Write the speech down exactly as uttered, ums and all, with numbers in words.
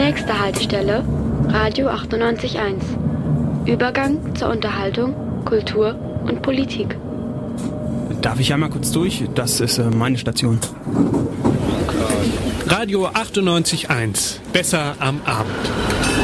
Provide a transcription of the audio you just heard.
Nächste Haltestelle, Radio achtundneunzig Komma eins. Übergang zur Unterhaltung, Kultur und Politik. Darf ich einmal kurz durch? Das ist äh, meine Station. Radio achtundneunzig Komma eins. Besser am Abend.